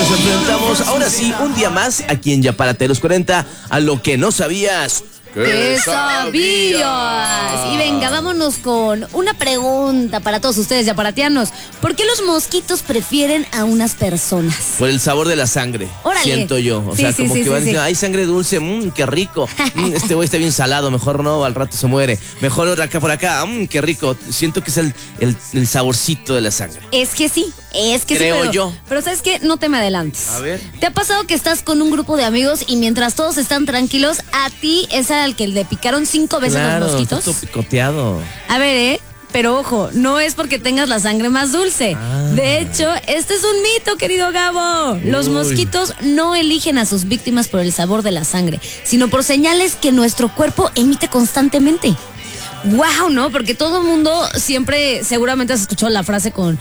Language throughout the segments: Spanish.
nos enfrentamos ahora sí, un día más, aquí en Ya Párate de los 40, a lo que no sabías. ¿Qué sabías? Y venga, vámonos con una pregunta para todos ustedes yaparatianos. ¿Por qué los mosquitos prefieren a unas personas? Por el sabor de la sangre, Órale. siento yo. O Sí, sea, sí, como sí, que van sí, diciendo, sí. hay sangre dulce, qué rico. Este güey está bien salado, mejor no, al rato se muere. Mejor otra acá por acá, qué rico. Siento que es el saborcito de la sangre. Es que sí, Creo pero, yo. Pero ¿sabes qué? No te me adelantes. A ver. ¿Te ha pasado que estás con un grupo de amigos y mientras todos están tranquilos, a ti es al que le picaron 5 veces Claro, los está mosquitos? todo picoteado. A ver, pero ojo, no es porque tengas la sangre más dulce. De hecho, este es un mito, querido Gabo. Los Uy. mosquitos no eligen a sus víctimas por el sabor de la sangre, sino por señales que nuestro cuerpo emite constantemente. Wow, ¿no? Porque todo el mundo siempre, seguramente has escuchado la frase con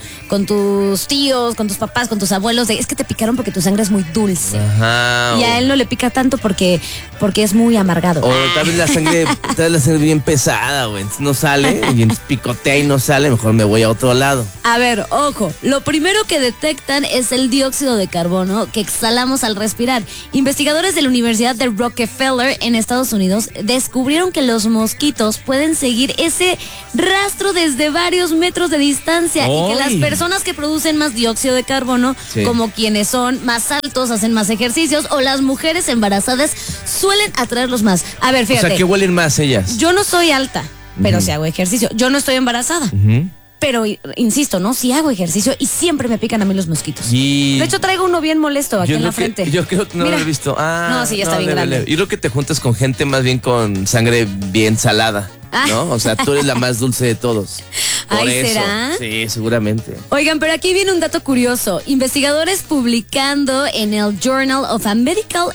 tus tíos, con tus papás, con tus abuelos, de es que te picaron porque tu sangre es muy dulce. Ajá. Y a él no le pica tanto porque es muy amargado. O tal vez la sangre bien pesada, güey. No sale, y picotea y no sale, mejor me voy a otro lado. A ver, ojo, lo primero que detectan es el dióxido de carbono que exhalamos al respirar. Investigadores de la Universidad de Rockefeller en Estados Unidos descubrieron que los mosquitos pueden seguir ese rastro desde varios metros de distancia y que las ¡Ay! personas que producen más dióxido de carbono, Sí. como quienes son más altos, hacen más ejercicios, o las mujeres embarazadas suelen atraerlos más. A ver, O fíjate, sea, que huelen más ellas. yo no soy alta, pero sí hago ejercicio. Yo no estoy embarazada. Pero, insisto, ¿no? Sí hago ejercicio y siempre me pican a mí los mosquitos. Y De hecho, traigo uno bien molesto aquí en la frente. Yo creo que no Mira. lo he visto. No, sí, ya está bien grande. Yo creo que te juntas con gente más bien con sangre bien salada, ¿no? O sea, tú eres la más dulce de todos. Por Ay, eso. ¿será? Sí, seguramente. Oigan, pero aquí viene un dato curioso. Investigadores publicando en el Journal of a Medical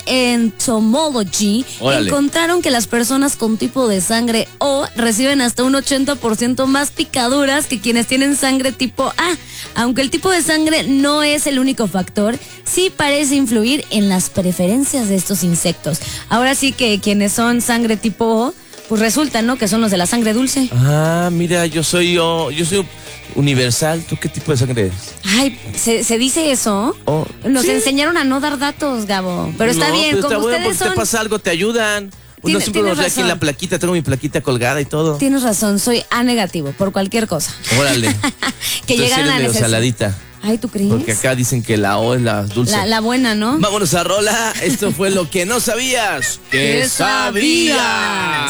Entomology Órale. encontraron que las personas con tipo de sangre O reciben hasta un 80% más picaduras que quienes tienen sangre tipo A. Aunque el tipo de sangre no es el único factor, sí parece influir en las preferencias de estos insectos. Ahora sí que quienes son sangre tipo O, pues resulta, ¿no? Que son los de la sangre dulce. Ah, mira, yo soy universal. ¿Tú qué tipo de sangre eres? Ay, ¿se dice eso? Oh, Nos sí. enseñaron a no dar datos, Gabo. Pero está No, bien, pero como está bueno ustedes porque son... te pasa algo, te ayudan. Uno siempre tienes nos ve aquí en la razón. plaquita, tengo mi plaquita colgada y todo. Tienes razón, soy A negativo por cualquier cosa. Órale. Que Entonces llegan eres a medio necesidad. saladita. Ay, ¿tú crees? Porque acá dicen que la O es la dulce. La buena, ¿no? Vámonos a rola. Esto fue lo que no sabías. ¿Qué sabías?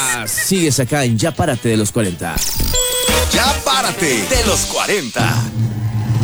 Sigues acá en Ya Párate de los 40. Ya Párate de los 40.